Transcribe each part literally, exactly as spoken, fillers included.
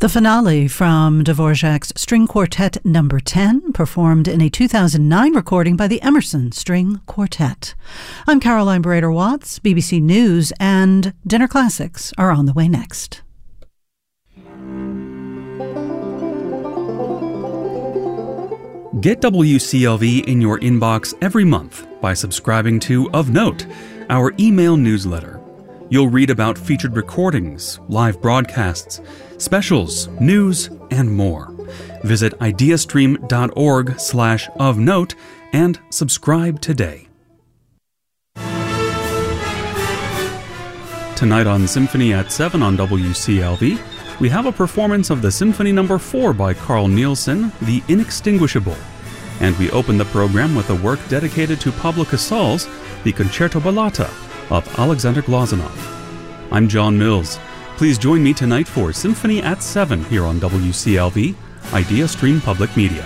The finale from Dvorak's String Quartet Number ten, performed in a two thousand nine recording by the Emerson String Quartet. I'm Caroline Brader-Watts, B B C News, and Dinner Classics are on the way next. Get W C L V in your inbox every month by subscribing to Of Note, our email newsletter. You'll read about featured recordings, live broadcasts, specials, news, and more. Visit ideastream.org slash of note and subscribe today. Tonight on Symphony at seven on W C L V, we have a performance of the Symphony Number four by Carl Nielsen, The Inextinguishable. And we open the program with a work dedicated to Pablo Casals, the Concerto Ballata of Alexander Glazunov. I'm John Mills. Please join me tonight for Symphony at seven here on W C L V, Idea Stream Public Media.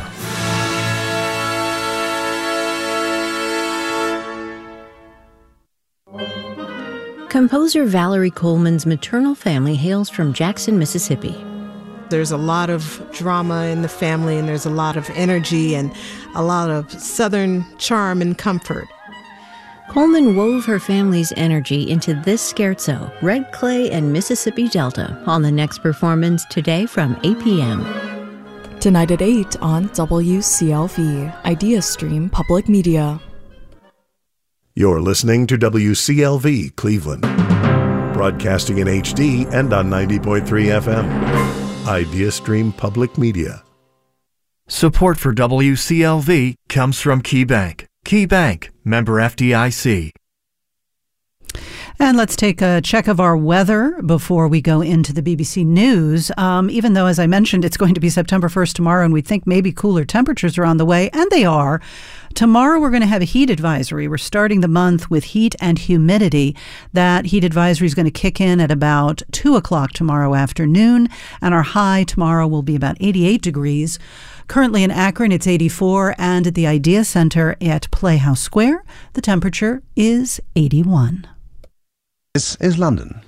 Composer Valerie Coleman's maternal family hails from Jackson, Mississippi. There's a lot of drama in the family, and there's a lot of energy and a lot of Southern charm and comfort. Coleman wove her family's energy into this scherzo, Red Clay and Mississippi Delta, on the next performance today from eight p.m. Tonight at eight on W C L V, Idea Stream Public Media. You're listening to W C L V Cleveland, broadcasting in H D and on ninety point three F M. Idea Stream Public Media. Support for W C L V comes from KeyBank. KeyBank, member F D I C. And let's take a check of our weather before we go into the B B C News. Um, even though, as I mentioned, it's going to be September first tomorrow, and we think maybe cooler temperatures are on the way, and they are. Tomorrow we're going to have a heat advisory. We're starting the month with heat and humidity. That heat advisory is going to kick in at about two o'clock tomorrow afternoon, and our high tomorrow will be about eighty-eight degrees. Currently in Akron, it's eighty-four, and at the Idea Center at Playhouse Square, the temperature is eighty-one. This is London.